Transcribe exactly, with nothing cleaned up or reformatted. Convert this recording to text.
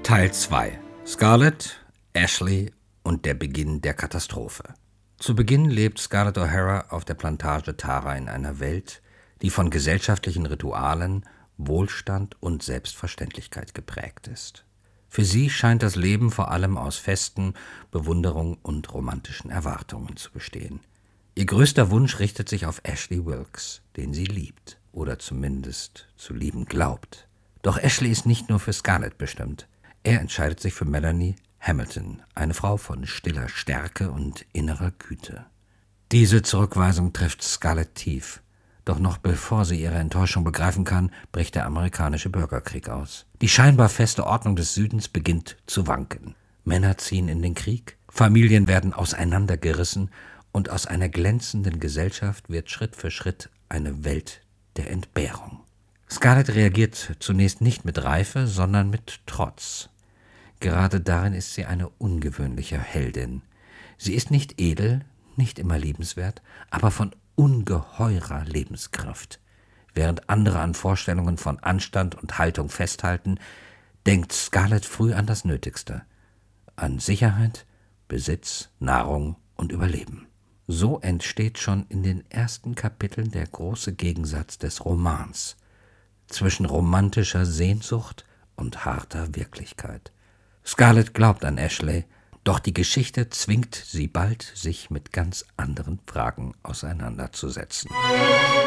Teil zwei: Scarlett, Ashley und der Beginn der Katastrophe. Zu Beginn lebt Scarlett O'Hara auf der Plantage Tara in einer Welt, die von gesellschaftlichen Ritualen, Wohlstand und Selbstverständlichkeit geprägt ist. Für sie scheint das Leben vor allem aus Festen, Bewunderung und romantischen Erwartungen zu bestehen. Ihr größter Wunsch richtet sich auf Ashley Wilkes, den sie liebt oder zumindest zu lieben glaubt. Doch Ashley ist nicht nur für Scarlett bestimmt. Er entscheidet sich für Melanie Hamilton, eine Frau von stiller Stärke und innerer Güte. Diese Zurückweisung trifft Scarlett tief. Doch noch bevor sie ihre Enttäuschung begreifen kann, bricht der amerikanische Bürgerkrieg aus. Die scheinbar feste Ordnung des Südens beginnt zu wanken. Männer ziehen in den Krieg, Familien werden auseinandergerissen und aus einer glänzenden Gesellschaft wird Schritt für Schritt eine Welt der Entbehrung. Scarlett reagiert zunächst nicht mit Reife, sondern mit Trotz. Gerade darin ist sie eine ungewöhnliche Heldin. Sie ist nicht edel, nicht immer liebenswert, aber von ungeheurer Lebenskraft. Während andere an Vorstellungen von Anstand und Haltung festhalten, denkt Scarlett früh an das Nötigste: an Sicherheit, Besitz, Nahrung und Überleben. So entsteht schon in den ersten Kapiteln der große Gegensatz des Romans zwischen romantischer Sehnsucht und harter Wirklichkeit. Scarlett glaubt an Ashley, doch die Geschichte zwingt sie bald, sich mit ganz anderen Fragen auseinanderzusetzen.